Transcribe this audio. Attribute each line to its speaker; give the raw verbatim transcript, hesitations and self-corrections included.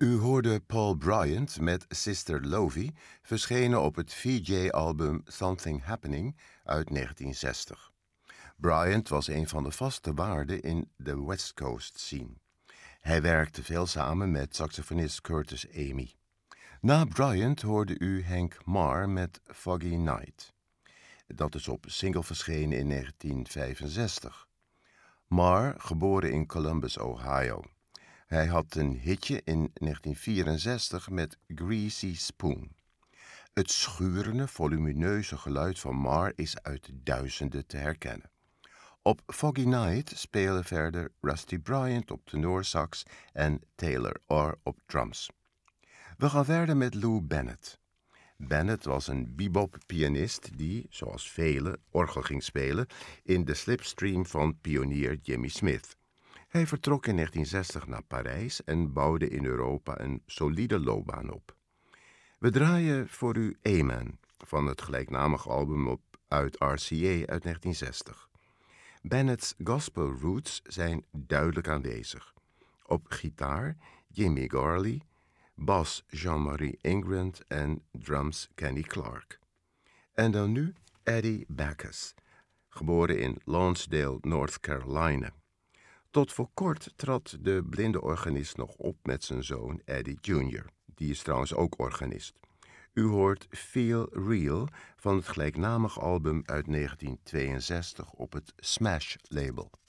Speaker 1: U hoorde Paul Bryant met Sister Lovey, verschenen op het V J-album Something Happening uit negentien zestig. Bryant was een van de vaste waarden in de West Coast scene. Hij werkte veel samen met saxofonist Curtis Amy. Na Bryant hoorde u Hank Marr met Foggy Night. Dat is op single verschenen in negentien vijfenzestig. Marr, geboren in Columbus, Ohio. Hij had een hitje in negentien vierenzestig met Greasy Spoon. Het schurende, volumineuze geluid van Marr is uit duizenden te herkennen. Op Foggy Night spelen verder Rusty Bryant op tenorsax en Taylor Orr op drums. We gaan verder met Lou Bennett. Bennett was een bebop-pianist die, zoals velen, orgel ging spelen in de slipstream van pionier Jimmy Smith. Hij vertrok in negentien zestig naar Parijs en bouwde in Europa een solide loopbaan op. We draaien voor u Amen van het gelijknamige album op uit R C A uit negentien zestig. Bennett's gospel roots zijn duidelijk aanwezig. Op gitaar Jimmy Garley, bas Jean-Marie Ingrand en drums Kenny Clark. En dan nu Eddie Backus, geboren in Lonsdale, North Carolina. Tot voor kort trad de blinde organist nog op met zijn zoon Eddie junior Die is trouwens ook organist. U hoort Feel Real van het gelijknamig album uit negentien tweeënzestig op het Smash label.